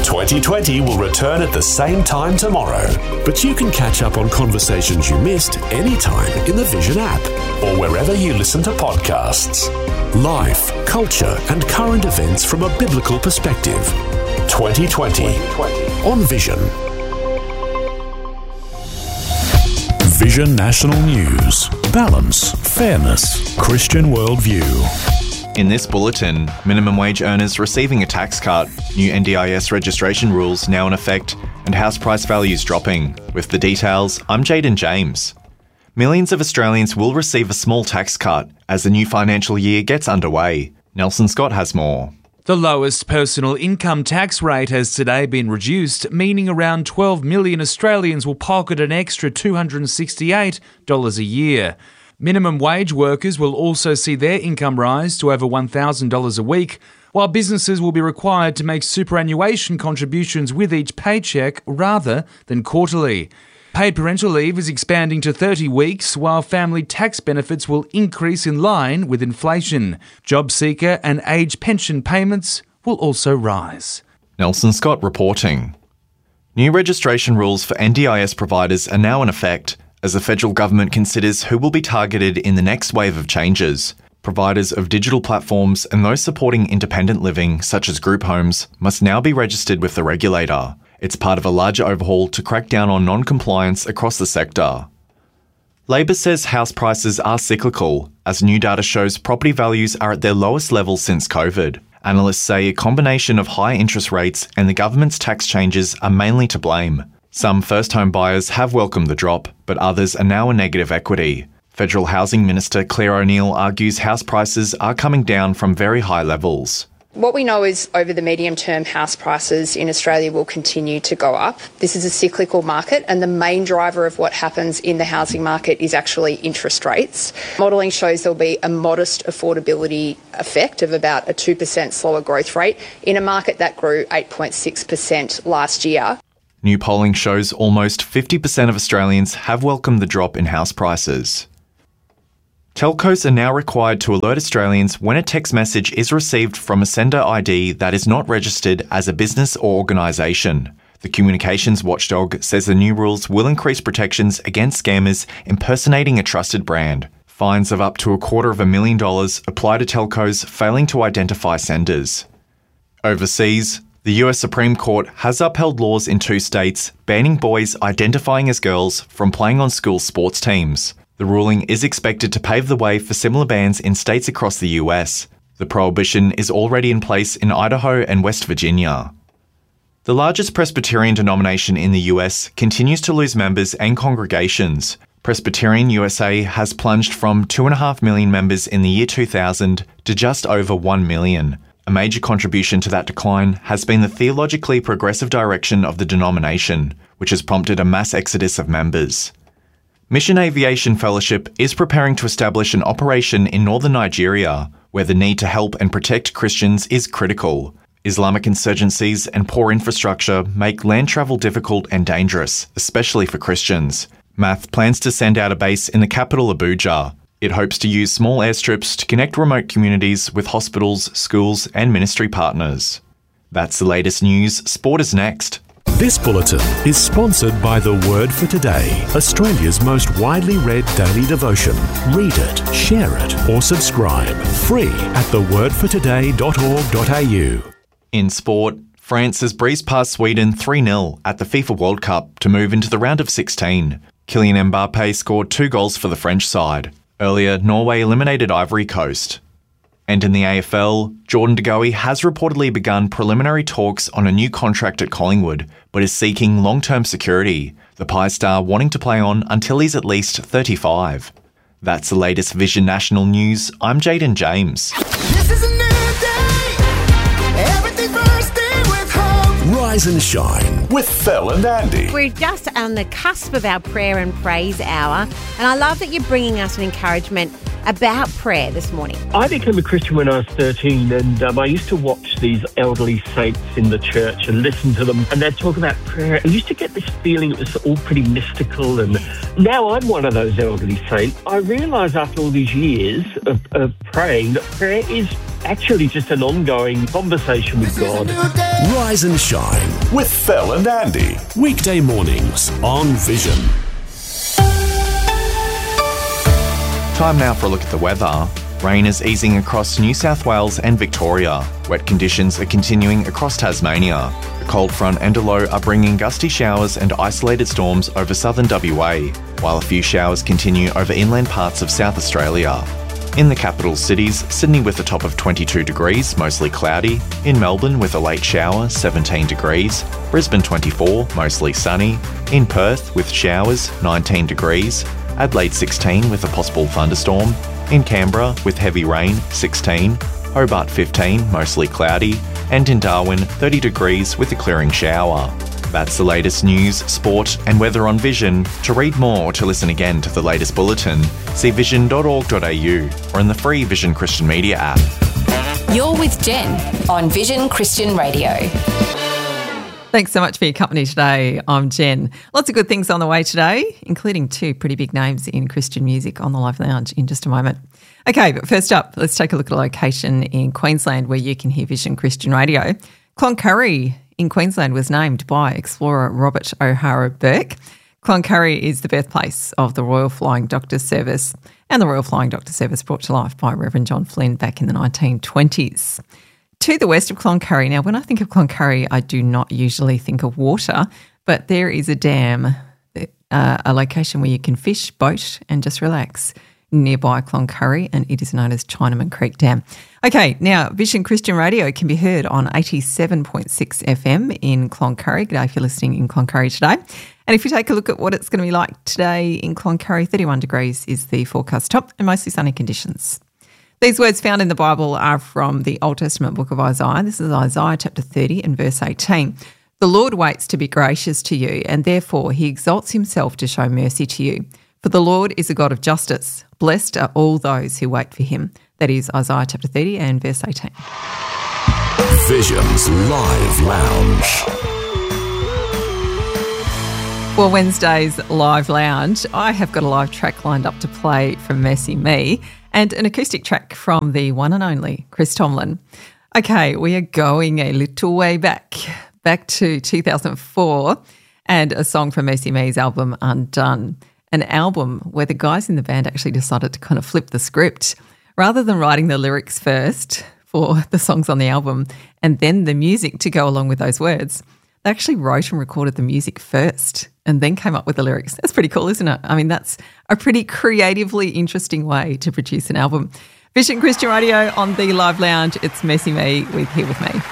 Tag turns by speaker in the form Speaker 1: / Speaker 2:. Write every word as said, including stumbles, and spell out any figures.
Speaker 1: twenty twenty will return at the same time tomorrow, but you can catch up on conversations you missed anytime in the Vision app or wherever you listen to podcasts. Life, culture, and current events from a biblical perspective. twenty twenty on Vision. Vision National News. Balance, fairness, Christian worldview.
Speaker 2: In this bulletin, minimum wage earners receiving a tax cut, new N D I S registration rules now in effect, and house price values dropping. With the details, I'm Jaden James. Millions of Australians will receive a small tax cut as the new financial year gets underway. Nelson Scott has more.
Speaker 3: The lowest personal income tax rate has today been reduced, meaning around twelve million Australians will pocket an extra two hundred sixty-eight dollars a year. Minimum wage workers will also see their income rise to over one thousand dollars a week, while businesses will be required to make superannuation contributions with each paycheck rather than quarterly. Paid parental leave is expanding to thirty weeks, while family tax benefits will increase in line with inflation. Job seeker and age pension payments will also rise.
Speaker 2: Nelson Scott reporting. New registration rules for N D I S providers are now in effect, as the federal government considers who will be targeted in the next wave of changes. Providers of digital platforms and those supporting independent living, such as group homes, must now be registered with the regulator. It's part of a larger overhaul to crack down on non-compliance across the sector. Labor says house prices are cyclical, as new data shows property values are at their lowest level since COVID. Analysts say a combination of high interest rates and the government's tax changes are mainly to blame. Some first-home buyers have welcomed the drop, but others are now in negative equity. Federal Housing Minister Claire O'Neil argues house prices are coming down from very high levels.
Speaker 4: What we know is over the medium term, house prices in Australia will continue to go up. This is a cyclical market, and the main driver of what happens in the housing market is actually interest rates. Modelling shows there'll be a modest affordability effect of about a two percent slower growth rate in a market that grew eight point six percent last year.
Speaker 2: New polling shows almost fifty percent of Australians have welcomed the drop in house prices. Telcos are now required to alert Australians when a text message is received from a sender I D that is not registered as a business or organisation. The communications watchdog says the new rules will increase protections against scammers impersonating a trusted brand. Fines of up to a quarter of a million dollars apply to telcos failing to identify senders. Overseas, the U S Supreme Court has upheld laws in two states banning boys identifying as girls from playing on school sports teams. The ruling is expected to pave the way for similar bans in states across the U S. The prohibition is already in place in Idaho and West Virginia. The largest Presbyterian denomination in the U S continues to lose members and congregations. Presbyterian U S A has plunged from two point five million members in the year two thousand to just over one million. A major contribution to that decline has been the theologically progressive direction of the denomination, which has prompted a mass exodus of members. Mission Aviation Fellowship is preparing to establish an operation in northern Nigeria, where the need to help and protect Christians is critical. Islamic insurgencies and poor infrastructure make land travel difficult and dangerous, especially for Christians. M A F plans to send out a base in the capital Abuja. It hopes to use small airstrips to connect remote communities with hospitals, schools, and ministry partners. That's the latest news. Sport is next.
Speaker 1: This bulletin is sponsored by The Word for Today, Australia's most widely read daily devotion. Read it, share it, or subscribe. Free at the word for today dot org dot a u.
Speaker 2: In sport, France has breezed past Sweden three nil at the FIFA World Cup to move into the round of sixteen. Kylian Mbappe scored two goals for the French side. Earlier, Norway eliminated Ivory Coast. And in the A F L, Jordan De Goey has reportedly begun preliminary talks on a new contract at Collingwood, but is seeking long-term security, the Pies star wanting to play on until he's at least thirty-five. That's the latest Vision National News. I'm Jaden James.
Speaker 5: This is a new day. Everything bursting with hope.
Speaker 1: Rise and shine with Phil and Andy.
Speaker 6: We're just on the cusp of our prayer and praise hour, and I love that you're bringing us an encouragement about prayer this morning.
Speaker 7: I became a Christian when I was thirteen, and um, I used to watch these elderly saints in the church and listen to them, and they'd talk about prayer. I used to get this feeling it was all pretty mystical, and now I'm one of those elderly saints. I realise after all these years of, of praying that prayer is actually just an ongoing conversation with God.
Speaker 1: Rise and shine with Phil and Andy. Weekday mornings on Vision.
Speaker 2: Time now for a look at the weather. Rain is easing across New South Wales and Victoria. Wet conditions are continuing across Tasmania. A cold front and a low are bringing gusty showers and isolated storms over southern W A, while a few showers continue over inland parts of South Australia. In the capital cities, Sydney with a top of twenty-two degrees, mostly cloudy. In Melbourne with a late shower, seventeen degrees. Brisbane twenty-four, mostly sunny. In Perth with showers, nineteen degrees. Adelaide sixteen with a possible thunderstorm. In Canberra with heavy rain, sixteen. Hobart fifteen, mostly cloudy. And in Darwin, thirty degrees with a clearing shower. That's the latest news, sport and weather on Vision. To read more or to listen again to the latest bulletin, see vision dot org dot a u or in the free Vision Christian Media app.
Speaker 8: You're with Jen on Vision Christian Radio.
Speaker 9: Thanks so much for your company today. I'm Jen. Lots of good things on the way today, including two pretty big names in Christian music on the Live Lounge in just a moment. Okay, but first up, let's take a look at a location in Queensland where you can hear Vision Christian Radio. Cloncurry in Queensland was named by explorer Robert O'Hara Burke. Cloncurry is the birthplace of the Royal Flying Doctor Service, and the Royal Flying Doctor Service brought to life by Reverend John Flynn back in the nineteen twenties. To the west of Cloncurry, now when I think of Cloncurry, I do not usually think of water, but there is a dam, uh, a location where you can fish, boat and just relax nearby Cloncurry, and it is known as Chinaman Creek Dam. Okay, now Vision Christian Radio can be heard on eighty-seven point six F M in Cloncurry. G'day if you're listening in Cloncurry today. And if you take a look at what it's going to be like today in Cloncurry, thirty-one degrees is the forecast top and mostly sunny conditions. These words found in the Bible are from the Old Testament book of Isaiah. This is Isaiah chapter thirty and verse eighteen. The Lord waits to be gracious to you, and therefore he exalts himself to show mercy to you. For the Lord is a God of justice. Blessed are all those who wait for him. That is Isaiah chapter thirty and verse eighteen.
Speaker 1: Vision's Live Lounge.
Speaker 9: Well, Wednesday's Live Lounge, I have got a live track lined up to play from Mercy Me and an acoustic track from the one and only Chris Tomlin. Okay, we are going a little way back, back to two thousand four, and a song from Mercy Me's album Undone. An album where the guys in the band actually decided to kind of flip the script. Rather than writing the lyrics first for the songs on the album and then the music to go along with those words, they actually wrote and recorded the music first and then came up with the lyrics. That's pretty cool, isn't it? I mean, that's a pretty creatively interesting way to produce an album. Vision Christian Radio on the Live Lounge. It's Mercy Me with Here With Me.